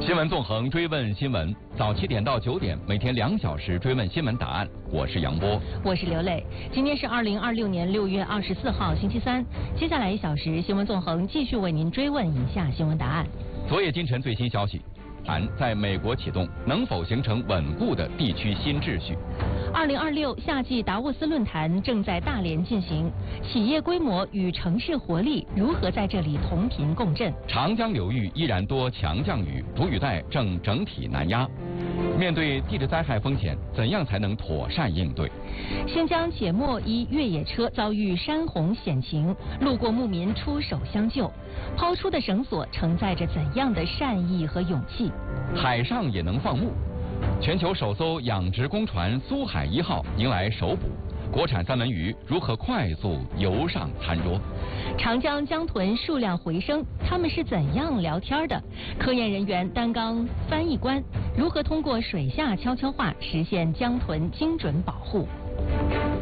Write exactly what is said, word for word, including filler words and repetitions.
新闻纵横，追问新闻，早七点到九点，每天两小时追问新闻答案。我是杨波， 我是刘磊。今天是二零二六年六月二十四号，星期三。接下来一小时，新闻纵横继续为您追问以下新闻答案。 昨夜今晨最新消息，谈在美国启动，能否形成稳固的地区新秩序？ 二零二六夏季达沃斯论坛正在大连进行，企业规模与城市活力如何在这里同频共振？ 长江流域依然多强降雨，主雨带正整体南压。面对地质灾害风险，怎样才能妥善应对？ 新疆且末一越野车遭遇山洪险情，路过牧民出手相救，抛出的绳索承载着怎样的善意和勇气？ 海上也能放牧。全球首艘养殖公船苏海一号迎来首捕，国产三文鱼如何快速游上餐桌？ 长江江豚数量回升，他们是怎样聊天的？科研人员担纲翻译官，如何通过水下悄悄话实现江豚精准保护？